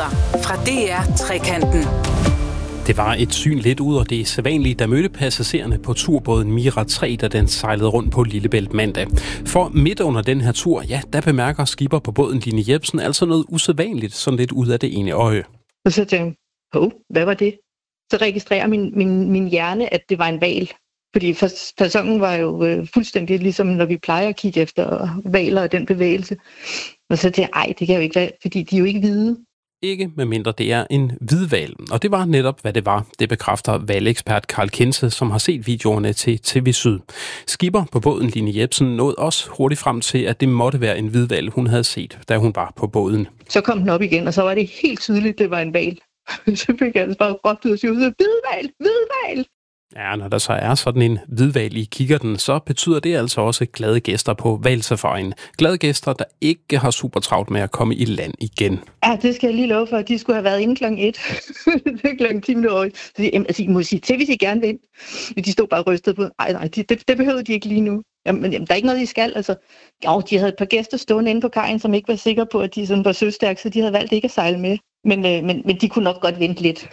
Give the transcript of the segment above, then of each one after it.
nyheder fra DR Trekanten. Det var et syn lidt ud af det sædvanlige, der mødte passagererne på turbåden Mira 3, da den sejlede rundt på Lillebælt mandag. For midt under den her tur, der bemærker skipper på båden Line Jebsen altså noget usædvanligt, sådan lidt ud af det ene øje. Og så tænkte jeg, hvad var det? Så registrerer min hjerne, at det var en hval. Fordi faconen var jo fuldstændig ligesom, når vi plejer at kigge efter hvaler og den bevægelse. Og så tænkte jeg, det kan jo ikke være, fordi de er jo ikke hvide. Ikke medmindre det er en hvidhval. Og det var netop, hvad det var. Det bekræfter hvalekspert Karl Kinse, som har set videoerne til TV Syd. Skipper på båden Line Jebsen nåede også hurtigt frem til, at det måtte være en hvidhval, hun havde set, da hun var på båden. Så kom den op igen, og så var det helt tydeligt, det var en hval. Så fik jeg altså bare råbt ud og sige, hvidhval! Ja, når der så er sådan en hvidhval i kikkerten, så betyder det altså også glade gæster på hvalsafarien. Glade gæster, der ikke har super travlt med at komme i land igen. Ja, det skal jeg lige love for, at de skulle have været inde klokken 1. Det er klokken 10 minutter. Altså, I må sige til, hvis I gerne vil. De stod bare rystet på. Nej, det behøvede de ikke lige nu. Jamen, der er ikke noget, de skal. Altså, de havde et par gæster stående inde på kajen, som ikke var sikre på, at de sådan var søstærke, så de havde valgt ikke at sejle med. Men de kunne nok godt vente lidt.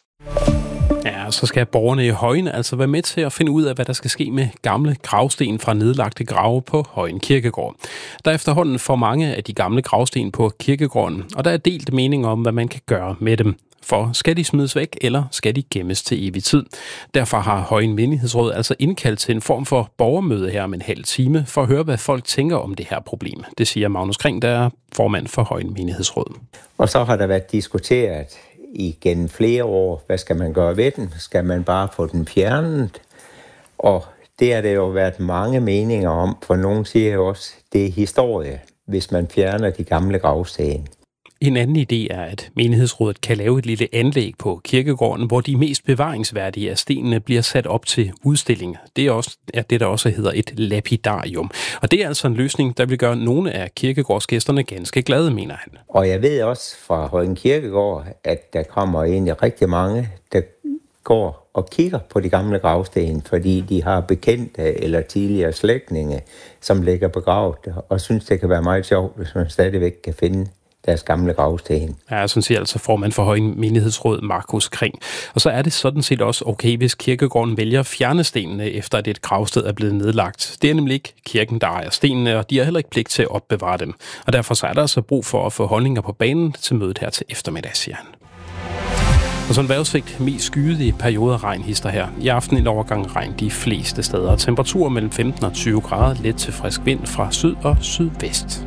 Ja, så skal borgerne i Højen altså være med til at finde ud af, hvad der skal ske med gamle gravsten fra nedlagte grave på Højen Kirkegård. Der er efterhånden for mange af de gamle gravsten på kirkegården, og der er delt mening om, hvad man kan gøre med dem. For skal de smides væk, eller skal de gemmes til evig tid? Derfor har Højen Menighedsråd altså indkaldt til en form for borgermøde her om en halv time, for at høre, hvad folk tænker om det her problem. Det siger Magnus Kring, der er formand for Højen Menighedsråd. Og så har der været diskuteret igen flere år, hvad skal man gøre ved den? Skal man bare få den fjernet? Og det har der jo været mange meninger om, for nogen siger jo også, det er historie, hvis man fjerner de gamle gravsten. En anden idé er, at menighedsrådet kan lave et lille anlæg på kirkegården, hvor de mest bevaringsværdige af stenene bliver sat op til udstilling. Det er også det, der også hedder et lapidarium. Og det er altså en løsning, der vil gøre nogle af kirkegårdsgæsterne ganske glade, mener han. Og jeg ved også fra Højen Kirkegård, at der kommer egentlig rigtig mange, der går og kigger på de gamle gravsten, fordi de har bekendte eller tidligere slægtninge, som ligger begravet, og synes, det kan være meget sjovt, hvis man stadigvæk kan finde deres gamle gravsten. Ja, sådan siger altså formand for Højen Menighedsråd Markus Kring. Og så er det sådan set også okay, hvis kirkegården vælger at fjerne stenene, efter at et gravsted er blevet nedlagt. Det er nemlig ikke kirken, der ejer stenene, og de har heller ikke pligt til at opbevare dem. Og derfor så er der altså brug for at få holdninger på banen til mødet her til eftermiddag, siger han. Og sådan en vejrudsigt, mest skyet i perioder regnhister her. I aften en overgang regn de fleste steder. Temperaturer mellem 15 og 20 grader, let til frisk vind fra syd og sydvest.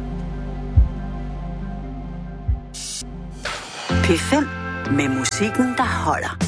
P5 med musikken, der holder.